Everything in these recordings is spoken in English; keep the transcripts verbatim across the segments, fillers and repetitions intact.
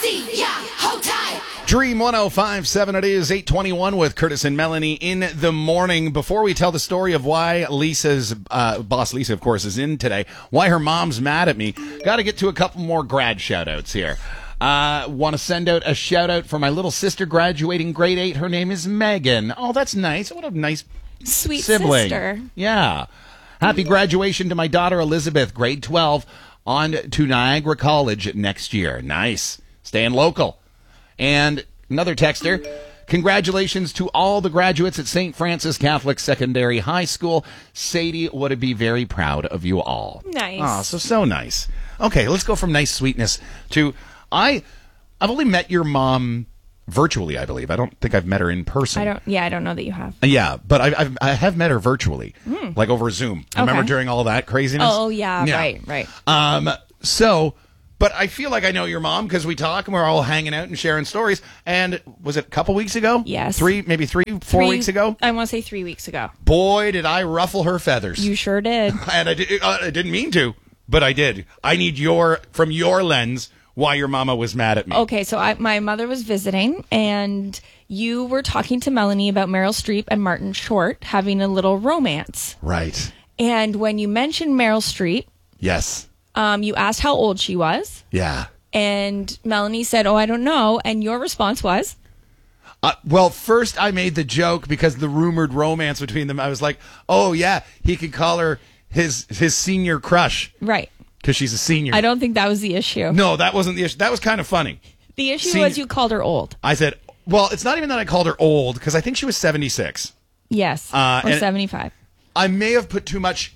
See ya, hold tight. Dream one oh five point seven, it is eight twenty-one with Curtis and Melanie in the morning. Before we tell the story of why Lisa's, uh, boss Lisa, of course, is in today, why her mom's mad at me, got to get to a couple more grad shout-outs here. Uh, want to send out a shout-out for my little sister graduating grade eight. Her name is Megan. Oh, that's nice. What a nice Sweet sibling. sister. Yeah. Happy graduation to my daughter Elizabeth, grade twelve, on to Niagara College next year. Nice. Staying local. And another texter, congratulations to all the graduates at Saint Francis Catholic Secondary High School. Sadie would be very proud of you all. Nice. Oh, so, so nice. Okay, let's go from nice sweetness to, I, I've only met your mom virtually, I believe. I don't think I've met her in person. I don't. Yeah, I don't know that you have. Yeah, but I, I've, I have met her virtually, Mm. like over Zoom. Remember Okay. during all that craziness? Oh yeah, right, right. Um, so, but I feel like I know your mom because we talk and we're all hanging out and sharing stories. And was it a couple weeks ago? Yes. Three, maybe three, four Three- weeks ago? I want to say three weeks ago. Boy, did I ruffle her feathers. You sure did. and I, did, uh, I didn't mean to, but I did. I need your, from your lens, why your mama was mad at me. Okay, so I, my mother was visiting, and you were talking to Melanie about Meryl Streep and Martin Short having a little romance. Right. And when you mentioned Meryl Streep, Yes. um, you asked how old she was, Yeah. and Melanie said, "Oh, I don't know." And your response was, Uh, well, first I made the joke because the rumored romance between them. I was like, "Oh yeah, he could call her his his senior crush "Right." because she's a senior." I don't think that was the issue. No, that wasn't the issue. That was kind of funny. The issue Senior- was you called her old. I said, "Well, it's not even that I called her old because I think she was seventy-six. Yes, Uh, or and- seventy-five. I may have put too much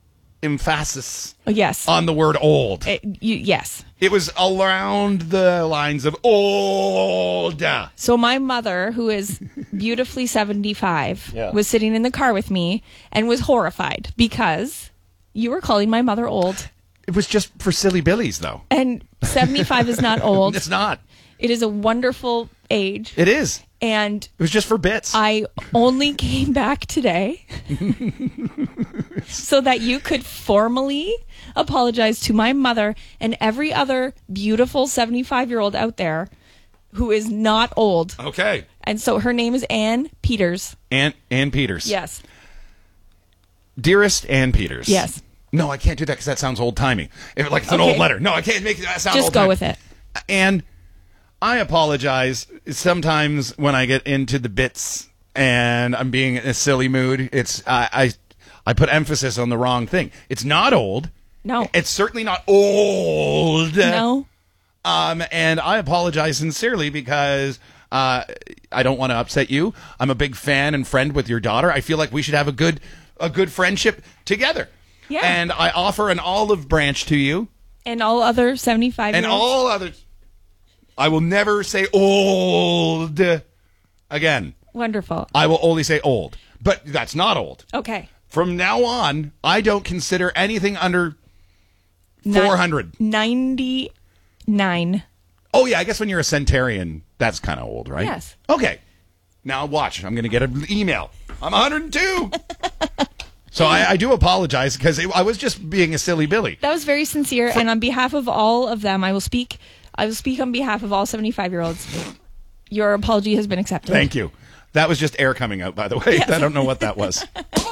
emphasis Oh, yes. on the word old. It- you, yes. It was around the lines of old. So my mother, who is beautifully seventy-five, Yeah. was sitting in the car with me and was horrified because you were calling my mother old. It was just for silly billies, though. And seventy-five is not old. It's not. It is a wonderful age. It is. And It was just for bits. I only came back today so that you could formally apologize to my mother and every other beautiful seventy-five-year-old out there who is not old. Okay. And so her name is Ann Peters. Ann, Ann Peters. Yes. Dearest Ann Peters. Yes. No, I can't do that because that sounds old-timey. If, like it's an Okay. old letter. No, I can't make that sound Just old-timey. go with it. And I apologize sometimes when I get into the bits and I'm being in a silly mood. It's I I, I put emphasis on the wrong thing. It's not old. No. It's certainly not old. No. Um, and I apologize sincerely because uh, I don't want to upset you. I'm a big fan and friend with your daughter. I feel like we should have a good a good friendship together. Yeah. And I offer an olive branch to you And all other seventy-five and year olds. all others. I will never say old again. Wonderful. I will only say old. But that's not old. Okay. From now on, I don't consider anything under Ni- four hundred. ninety-nine. Oh, yeah, I guess when you're a centenarian, that's kind of old, right? Yes. Okay. Now watch. I'm going to get an email. I'm one hundred two. So I, I do apologize because I was just being a silly Billy. That was very sincere. And on behalf of all of them, I will speak. I will speak on behalf of all seventy-five-year-olds. Your apology has been accepted. Thank you. That was just air coming out, by the way. I don't know what that was.